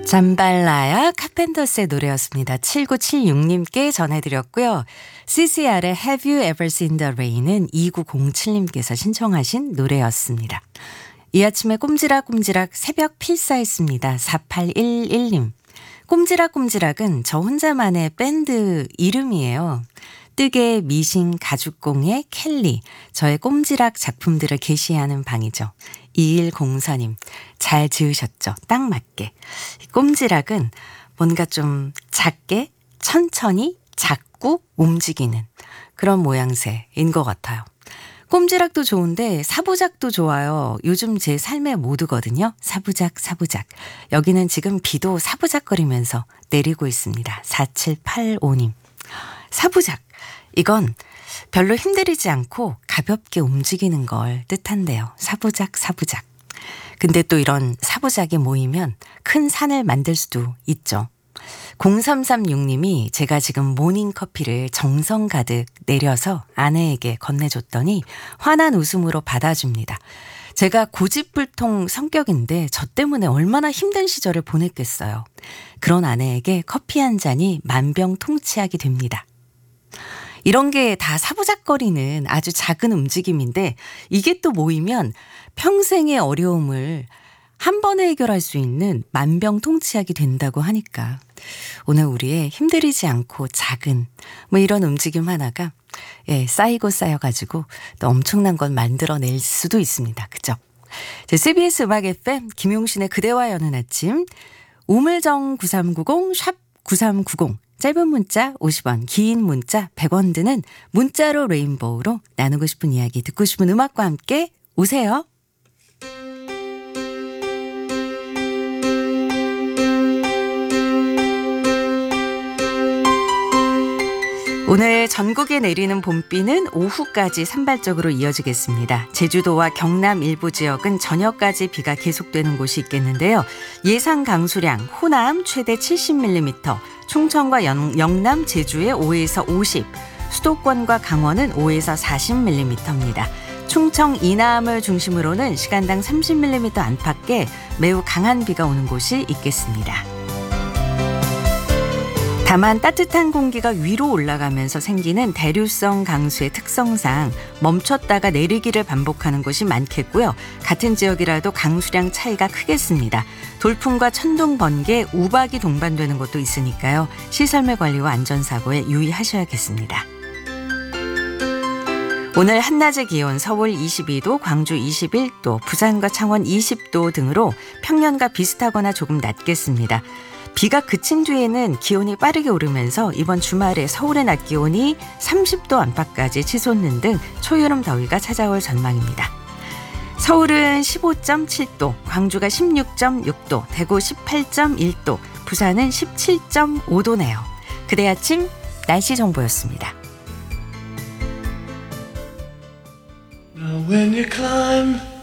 잠발라야 카펜터스의 노래였습니다. 7976님께 전해드렸고요. CCR의 Have You Ever Seen the Rain은 2907님께서 신청하신 노래였습니다. 이 아침에 꼼지락꼼지락 새벽 필사했습니다. 4811님. 꼼지락꼼지락은 저 혼자만의 밴드 이름이에요. 뜨개, 미싱, 가죽공예, 켈리, 저의 꼼지락 작품들을 게시하는 방이죠. 2104님, 잘 지으셨죠? 딱 맞게. 꼼지락은 뭔가 좀 작게, 천천히, 자꾸 움직이는 그런 모양새인 것 같아요. 꼼지락도 좋은데 사부작도 좋아요. 요즘 제 삶의 모드거든요. 사부작. 여기는 지금 비도 사부작거리면서 내리고 있습니다. 4785님. 사부작. 이건 별로 힘들이지 않고 가볍게 움직이는 걸 뜻한대요. 사부작. 근데 또 이런 사부작이 모이면 큰 산을 만들 수도 있죠. 0336님이 제가 지금 모닝커피를 정성 가득 내려서 아내에게 건네줬더니 환한 웃음으로 받아줍니다. 제가 고집불통 성격인데 저 때문에 얼마나 힘든 시절을 보냈겠어요. 그런 아내에게 커피 한 잔이 만병통치약이 됩니다. 이런 게 다 사부작거리는 아주 작은 움직임인데 이게 또 모이면 평생의 어려움을 한 번에 해결할 수 있는 만병통치약이 된다고 하니까 오늘 우리의 힘들이지 않고 작은 이런 움직임 하나가 쌓이고 쌓여가지고 또 엄청난 건 만들어낼 수도 있습니다. 그죠? CBS 음악 FM 김용신의 그대와 여는 아침 우물정 9390 샵 9390 짧은 문자 50원, 긴 문자 100원 드는 문자로 레인보우로 나누고 싶은 이야기, 듣고 싶은 음악과 함께 오세요. 오늘 전국에 내리는 봄비는 오후까지 산발적으로 이어지겠습니다. 제주도와 경남 일부 지역은 저녁까지 비가 계속되는 곳이 있겠는데요. 예상 강수량 호남 최대 70mm, 충청과 영남, 제주에 5에서 50, 수도권과 강원은 5에서 40mm입니다. 충청 이남을 중심으로는 시간당 30mm 안팎의 매우 강한 비가 오는 곳이 있겠습니다. 다만 따뜻한 공기가 위로 올라가면서 생기는 대류성 강수의 특성상 멈췄다가 내리기를 반복하는 곳이 많겠고요. 같은 지역이라도 강수량 차이가 크겠습니다. 돌풍과 천둥, 번개, 우박이 동반되는 곳도 있으니까요. 시설물 관리와 안전사고에 유의하셔야겠습니다. 오늘 한낮의 기온 서울 22도, 광주 21도, 부산과 창원 20도 등으로 평년과 비슷하거나 조금 낮겠습니다. 비가 그친 뒤에는 기온이 빠르게 오르면서 이번 주말에 서울의 낮 기온이 30도 안팎까지 치솟는 등 초여름 더위가 찾아올 전망입니다. 서울은 15.7도, 광주가 16.6도, 대구 18.1도, 부산은 17.5도네요. 그대 아침 날씨 정보였습니다. Now when you climb